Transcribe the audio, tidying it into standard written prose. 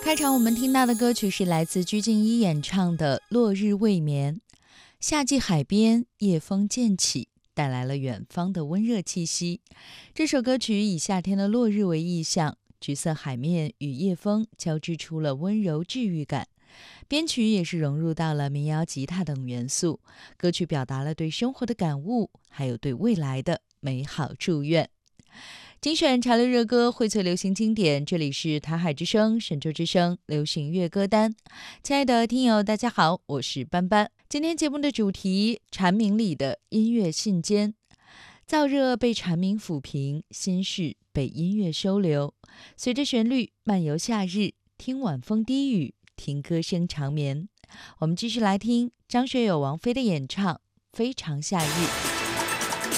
开场我们听到的歌曲是来自鞠婧祎演唱的《落日未眠》。夏季海边，夜风渐起，带来了远方的温热气息。这首歌曲以夏天的落日为意象，橘色海面与夜风交织出了温柔治愈感。编曲也是融入到了民谣吉他等元素，歌曲表达了对生活的感悟，还有对未来的美好祝愿。精选潮流热歌，荟萃流行经典，这里是台海之声、神州之声流行乐歌单。亲爱的听友大家好，我是班班。今天节目的主题，蝉鸣里的音乐信笺。燥热被蝉鸣抚平，心事被音乐收留，随着旋律漫游夏日，听晚风低语，听歌声长眠。我们继续来听张学友、王菲的演唱《非常夏日》。